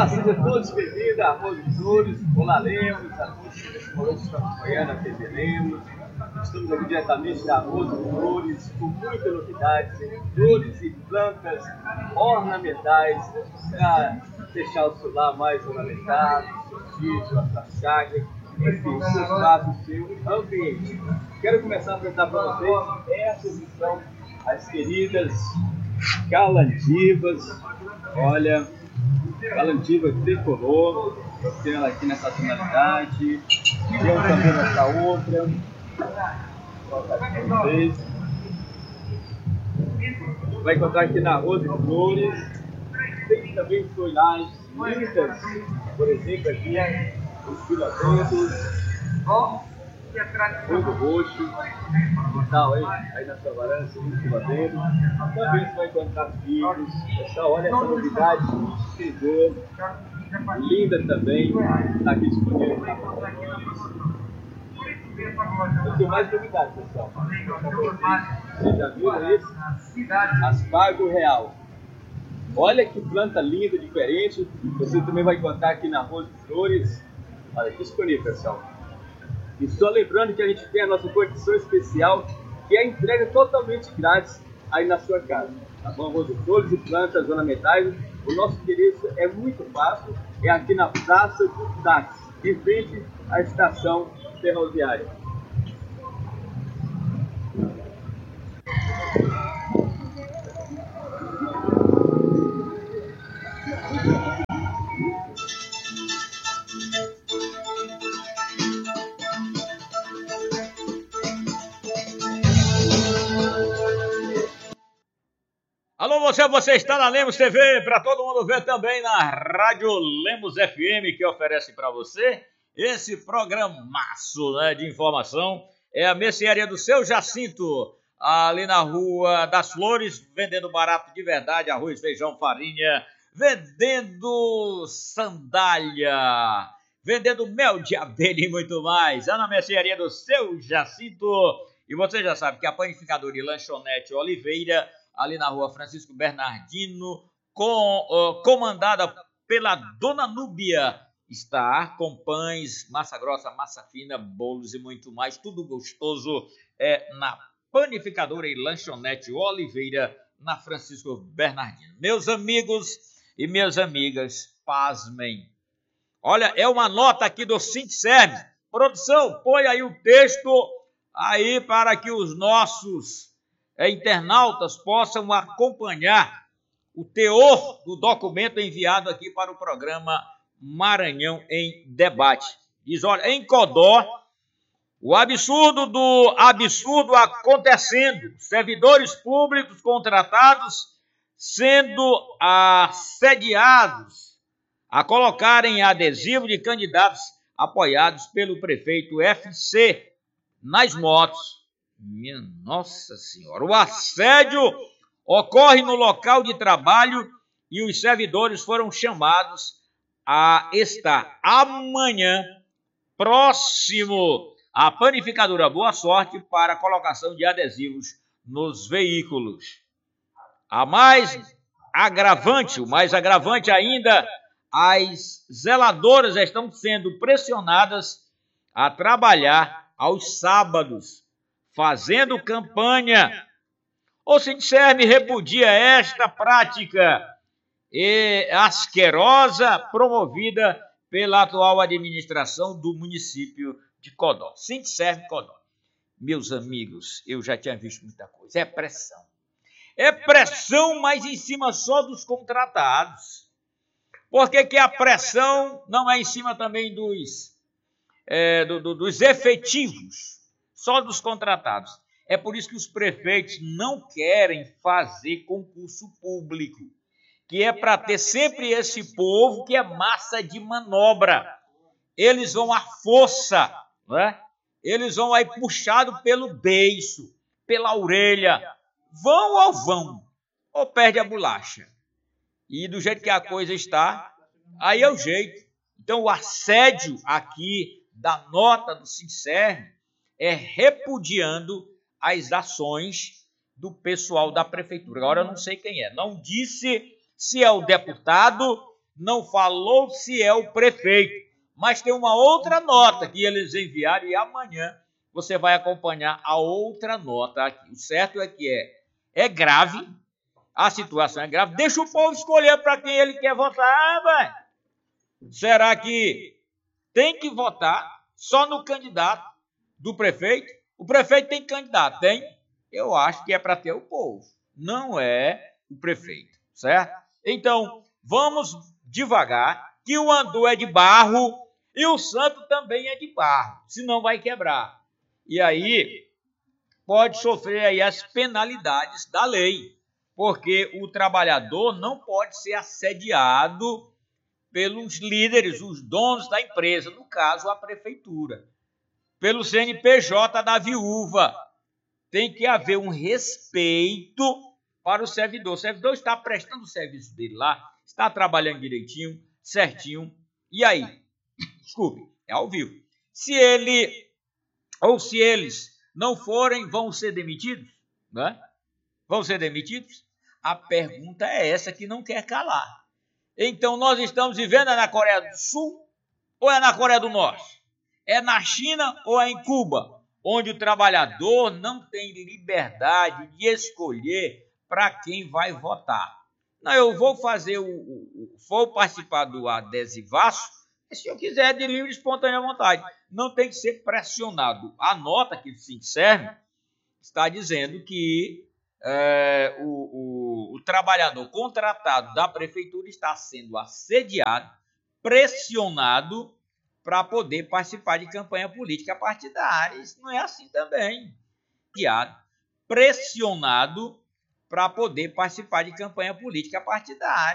Olá, sejam todos bem-vindos à Rua dos Flores. Olá, Lemos, a todos que neste momento estão acompanhando a TV Lemos. Estamos aqui diretamente da Rua dos Flores, com muitas novidades, flores e plantas ornamentais para deixar o seu lar mais ornamentado, o seu sítio, a sua chácara, enfim, o seu espaço, o seu ambiente. Quero começar a apresentar para vocês essas que são as queridas calandivas. Olha, calandiva tricolor, eu tenho ela aqui nessa tonalidade, tenho também nessa outra. Vou colocar aqui para vocês. Vai encontrar aqui na Rua de Flores. Tem também folhagens lindas, por exemplo, aqui os filamentos, todo roxo, e tal, aí na sua varanda, segundo filadeiro. Também você vai encontrar filhos. Pessoal, olha essa novidade chegou, linda também, está aqui disponível na Rua de Flores. Eu tenho mais novidades, pessoal. Vocês já viram esse? Aspargo real. Olha que planta linda, diferente. Você também vai encontrar aqui na Rua de Flores. Olha, aqui disponível, pessoal. E só lembrando que a gente tem a nossa condição especial, que é a entrega totalmente grátis aí na sua casa. Tá bom? Rua de Flores e plantas ornamentais. O nosso endereço é muito fácil. É aqui na Praça do Táxi, em frente à estação ferroviária. Alô, você está na Lemos TV, para todo mundo ver também na Rádio Lemos FM, que oferece para você esse programaço, né, de informação. É a mercearia do Seu Jacinto, ali na Rua das Flores, vendendo barato de verdade, arroz, feijão, farinha, vendendo sandália, vendendo mel de abelha e muito mais. É na mercearia do Seu Jacinto. E você já sabe que a panificadora e lanchonete Oliveira, ali na Rua Francisco Bernardino, comandada pela Dona Núbia, está com pães, massa grossa, massa fina, bolos e muito mais. Tudo gostoso na panificadora e lanchonete Oliveira, na Francisco Bernardino. Meus amigos e minhas amigas, pasmem. Olha, é uma nota aqui do Sintserv. Produção, põe aí o texto aí para que os nossos internautas possam acompanhar o teor do documento enviado aqui para o programa Maranhão em Debate. Diz, olha, em Codó, o absurdo do absurdo acontecendo, servidores públicos contratados sendo assediados a colocarem adesivo de candidatos apoiados pelo prefeito FC nas motos. Minha Nossa Senhora, o assédio ocorre no local de trabalho e os servidores foram chamados a estar amanhã próximo à panificadora Boa Sorte para a colocação de adesivos nos veículos. O mais agravante ainda, as zeladoras estão sendo pressionadas a trabalhar aos sábados, fazendo campanha. O Sintserv repudia esta prática asquerosa promovida pela atual administração do município de Codó. Sintserv Codó. Meus amigos, eu já tinha visto muita coisa. É pressão. É pressão, mas em cima só dos contratados. Por que a pressão não é em cima também dos efetivos? Só dos contratados. É por isso que os prefeitos não querem fazer concurso público, que é para ter sempre esse povo que é massa de manobra. Eles vão à força, né? Eles vão aí puxado pelo beiço, pela orelha. Vão ou perde a bolacha. E do jeito que a coisa está, aí é o jeito. Então o assédio aqui da nota do Sintserv é repudiando as ações do pessoal da prefeitura. Agora eu não sei quem é. Não disse se é o deputado não falou se é o prefeito, mas tem uma outra nota que eles enviaram e amanhã você vai acompanhar a outra nota aqui. O certo é que é grave, a situação é grave. Deixa o povo escolher para quem ele quer votar, velho. Será que tem que votar só no candidato do prefeito? O prefeito tem candidato, tem? Eu acho que é para ter o povo, não é o prefeito, certo? Então, vamos devagar, que o andu é de barro e o santo também é de barro, senão vai quebrar. E aí pode sofrer aí as penalidades da lei, porque o trabalhador não pode ser assediado pelos líderes, os donos da empresa, no caso a prefeitura, pelo CNPJ da viúva. Tem que haver um respeito para o servidor. O servidor está prestando o serviço dele lá, está trabalhando direitinho, certinho. E aí? Desculpe, é ao vivo. Se ele ou se eles não forem, vão ser demitidos? Né? Vão ser demitidos? A pergunta é essa que não quer calar. Então, nós estamos vivendo na Coreia do Sul ou é na Coreia do Norte? É na China ou é em Cuba? Onde o trabalhador não tem liberdade de escolher para quem vai votar. Não, eu vou fazer vou participar do adesivaço, se eu quiser, de livre e espontânea vontade. Não tem que ser pressionado. A nota que se serve está dizendo que o trabalhador contratado da prefeitura está sendo assediado, pressionado para poder participar de campanha política partidária. Isso não é assim também. Pressionado para poder participar de campanha política partidária.